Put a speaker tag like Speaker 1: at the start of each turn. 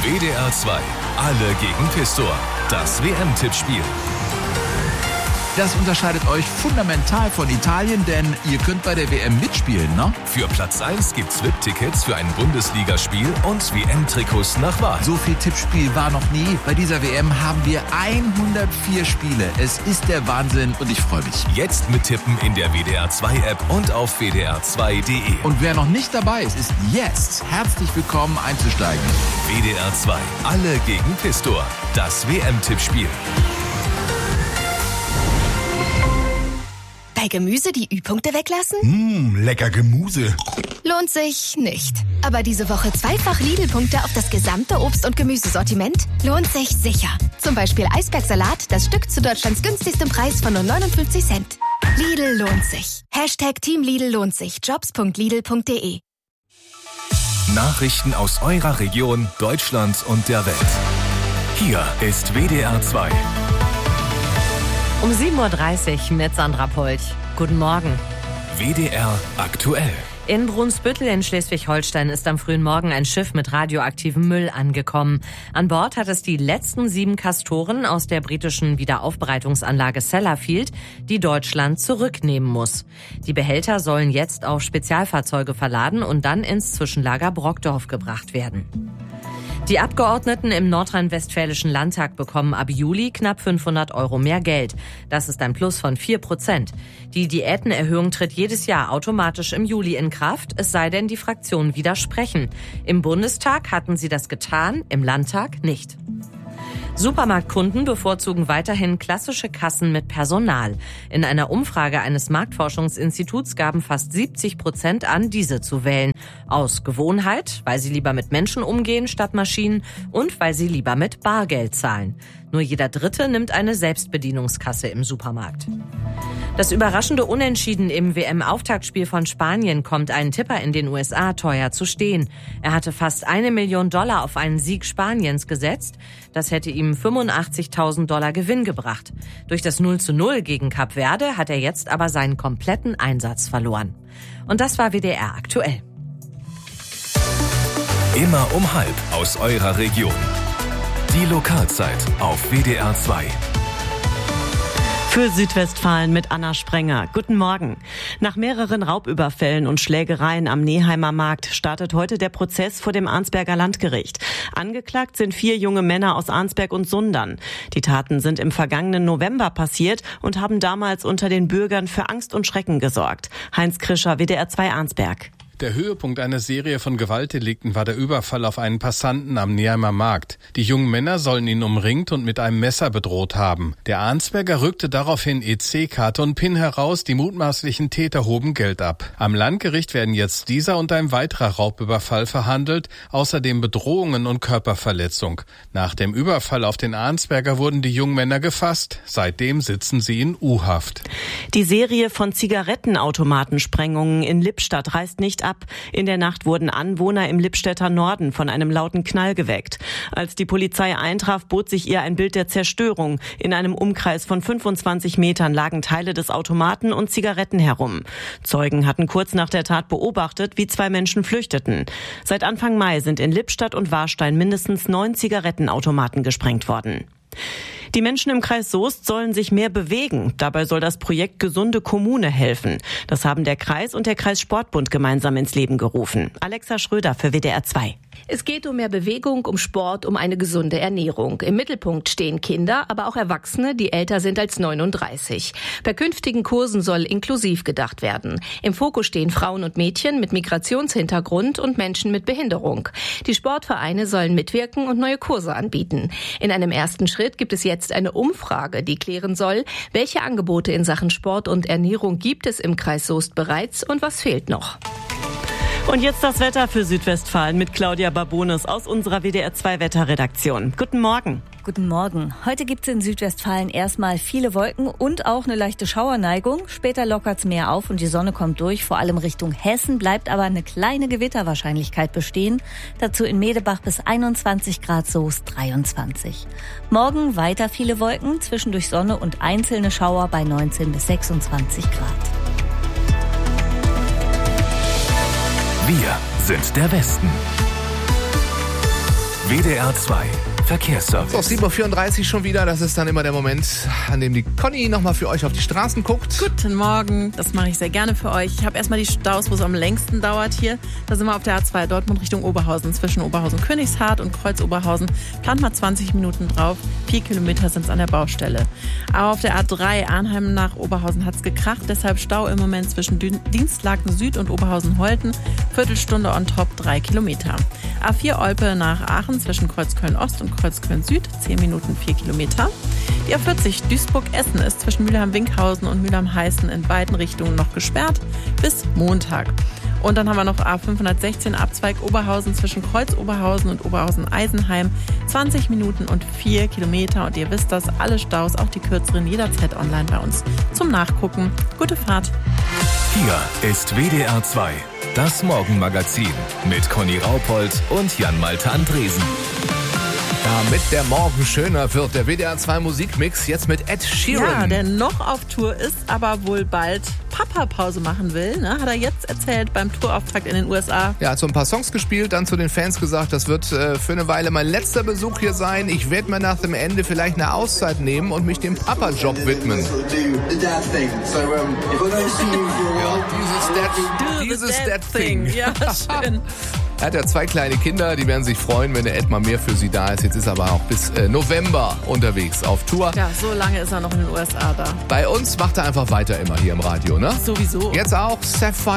Speaker 1: WDR 2. Alle gegen Pistor. Das WM-Tippspiel.
Speaker 2: Das unterscheidet euch fundamental von Italien, denn ihr könnt bei der WM mitspielen, ne?
Speaker 1: Für Platz 1 gibt's VIP-Tickets für ein Bundesligaspiel und WM-Trikots nach Wahl.
Speaker 2: So viel Tippspiel war noch nie. Bei dieser WM haben wir 104 Spiele. Es ist der Wahnsinn und ich freue mich.
Speaker 1: Jetzt mittippen in der WDR 2 App und auf wdr2.de.
Speaker 2: Und wer noch nicht dabei ist, ist jetzt herzlich willkommen einzusteigen.
Speaker 1: WDR 2. Alle gegen Pistor. Das WM-Tippspiel.
Speaker 3: Bei Gemüse die Ü-Punkte weglassen?
Speaker 4: Lecker Gemüse.
Speaker 3: Lohnt sich nicht. Aber diese Woche zweifach Lidl-Punkte auf das gesamte Obst- und Gemüsesortiment? Lohnt sich sicher. Zum Beispiel Eisbergsalat, das Stück zu Deutschlands günstigstem Preis von nur 59 Cent. Lidl lohnt sich. #Team Lidl lohnt sich. Jobs.lidl.de.
Speaker 1: Nachrichten aus eurer Region, Deutschland und der Welt. Hier ist WDR 2.
Speaker 5: Um 7.30 Uhr mit Sandra Polch. Guten Morgen.
Speaker 1: WDR aktuell.
Speaker 5: In Brunsbüttel in Schleswig-Holstein ist am frühen Morgen ein Schiff mit radioaktivem Müll angekommen. An Bord hat es die letzten 7 Castoren aus der britischen Wiederaufbereitungsanlage Sellafield, die Deutschland zurücknehmen muss. Die Behälter sollen jetzt auf Spezialfahrzeuge verladen und dann ins Zwischenlager Brockdorf gebracht werden. Die Abgeordneten im nordrhein-westfälischen Landtag bekommen ab Juli knapp 500 € mehr Geld. Das ist ein Plus von 4%. Die Diätenerhöhung tritt jedes Jahr automatisch im Juli in Kraft, es sei denn, die Fraktionen widersprechen. Im Bundestag hatten sie das getan, im Landtag nicht. Supermarktkunden bevorzugen weiterhin klassische Kassen mit Personal. In einer Umfrage eines Marktforschungsinstituts gaben fast 70% an, diese zu wählen. Aus Gewohnheit, weil sie lieber mit Menschen umgehen statt Maschinen und weil sie lieber mit Bargeld zahlen. Nur jeder Dritte nimmt eine Selbstbedienungskasse im Supermarkt. Das überraschende Unentschieden im WM-Auftaktspiel von Spanien kommt einen Tipper in den USA teuer zu stehen. Er hatte fast $1 Million auf einen Sieg Spaniens gesetzt. Das hätte ihm $85.000 Gewinn gebracht. Durch das 0:0 gegen Kap Verde hat er jetzt aber seinen kompletten Einsatz verloren. Und das war WDR aktuell.
Speaker 1: Immer um 12:30 aus eurer Region. Die Lokalzeit auf WDR 2.
Speaker 6: Für Südwestfalen mit Anna Sprenger. Guten Morgen. Nach mehreren Raubüberfällen und Schlägereien am Neeheimer Markt startet heute der Prozess vor dem Arnsberger Landgericht. Angeklagt sind 4 junge Männer aus Arnsberg und Sundern. Die Taten sind im vergangenen November passiert und haben damals unter den Bürgern für Angst und Schrecken gesorgt. Heinz Krischer, WDR 2 Arnsberg.
Speaker 7: Der Höhepunkt einer Serie von Gewaltdelikten war der Überfall auf einen Passanten am Neeheimer Markt. Die jungen Männer sollen ihn umringt und mit einem Messer bedroht haben. Der Arnsberger rückte daraufhin EC-Karte und PIN heraus, die mutmaßlichen Täter hoben Geld ab. Am Landgericht werden jetzt dieser und ein weiterer Raubüberfall verhandelt, außerdem Bedrohungen und Körperverletzung. Nach dem Überfall auf den Arnsberger wurden die jungen Männer gefasst. Seitdem sitzen sie in U-Haft.
Speaker 6: Die Serie von Zigarettenautomatensprengungen in Lippstadt reißt nicht ab. In der Nacht wurden Anwohner im Lippstädter Norden von einem lauten Knall geweckt. Als die Polizei eintraf, bot sich ihr ein Bild der Zerstörung. In einem Umkreis von 25 Metern lagen Teile des Automaten und Zigaretten herum. Zeugen hatten kurz nach der Tat beobachtet, wie 2 Menschen flüchteten. Seit Anfang Mai sind in Lippstadt und Warstein mindestens 9 Zigarettenautomaten gesprengt worden. Die Menschen im Kreis Soest sollen sich mehr bewegen. Dabei soll das Projekt Gesunde Kommune helfen. Das haben der Kreis und der Kreissportbund gemeinsam ins Leben gerufen. Alexa Schröder für WDR 2.
Speaker 8: Es geht um mehr Bewegung, um Sport, um eine gesunde Ernährung. Im Mittelpunkt stehen Kinder, aber auch Erwachsene, die älter sind als 39. Bei künftigen Kursen soll inklusiv gedacht werden. Im Fokus stehen Frauen und Mädchen mit Migrationshintergrund und Menschen mit Behinderung. Die Sportvereine sollen mitwirken und neue Kurse anbieten. In einem ersten Schritt gibt es jetzt eine Umfrage, die klären soll, welche Angebote in Sachen Sport und Ernährung gibt es im Kreis Soest bereits und was fehlt noch.
Speaker 6: Und jetzt das Wetter für Südwestfalen mit Claudia Babonis aus unserer WDR 2 Wetterredaktion. Guten Morgen.
Speaker 9: Guten Morgen. Heute gibt es in Südwestfalen erstmal viele Wolken und auch eine leichte Schauerneigung. Später lockert es mehr auf und die Sonne kommt durch. Vor allem Richtung Hessen bleibt aber eine kleine Gewitterwahrscheinlichkeit bestehen. Dazu in Medebach bis 21 Grad, Soest 23. Morgen weiter viele Wolken, zwischendurch Sonne und einzelne Schauer bei 19 bis 26 Grad.
Speaker 1: Wir sind der Westen. WDR 2 Verkehrsservice.
Speaker 2: So, 7.34 Uhr schon wieder. Das ist dann immer der Moment, an dem die Conny nochmal für euch auf die Straßen guckt.
Speaker 4: Guten Morgen, das mache ich sehr gerne für euch. Ich habe erstmal die Staus, wo es am längsten dauert hier. Da sind wir auf der A2 Dortmund Richtung Oberhausen. Zwischen Oberhausen-Königshardt und Kreuz-Oberhausen. Plant mal 20 Minuten drauf. 4 Kilometer sind es an der Baustelle. Aber auf der A3 Arnheim nach Oberhausen hat es gekracht. Deshalb Stau im Moment zwischen Dienstlaken Süd und Oberhausen-Holten. Viertelstunde on top, 3 Kilometer. A4 Olpe nach Aachen zwischen Kreuzköln-Ost und Kreuzköln-Süd, 10 Minuten, 4 Kilometer. Die A40 Duisburg-Essen ist zwischen Mülheim-Winkhausen und Mülheim-Heißen in beiden Richtungen noch gesperrt bis Montag. Und dann haben wir noch A516 Abzweig Oberhausen zwischen Kreuz-Oberhausen und Oberhausen-Eisenheim, 20 Minuten und 4 Kilometer. Und ihr wisst das, alle Staus, auch die kürzeren, jederzeit online bei uns zum Nachgucken. Gute Fahrt.
Speaker 1: Hier ist WDR 2, das Morgenmagazin mit Conny Raupold und Jan-Malte Andresen.
Speaker 2: Damit der Morgen schöner wird, der WDR 2 Musikmix jetzt mit Ed Sheeran.
Speaker 4: Ja, der noch auf Tour ist, aber wohl bald Papa-Pause machen will. Ne? Hat er jetzt erzählt beim Tourauftakt in den USA.
Speaker 2: Ja, hat so ein paar Songs gespielt, dann zu den Fans gesagt, das wird für eine Weile mein letzter Besuch hier sein. Ich werde mir nach dem Ende vielleicht eine Auszeit nehmen und mich dem Papa-Job widmen. Dieses Dad-Thing.
Speaker 4: Ja, schön.
Speaker 2: Er hat ja 2 kleine Kinder, die werden sich freuen, wenn der Ed mal mehr für sie da ist. Jetzt ist er aber auch bis November unterwegs auf Tour.
Speaker 4: Ja, so lange ist er noch in den USA da.
Speaker 2: Bei uns macht er einfach weiter immer hier im Radio, ne?
Speaker 4: Sowieso.
Speaker 2: Jetzt auch Sapphire.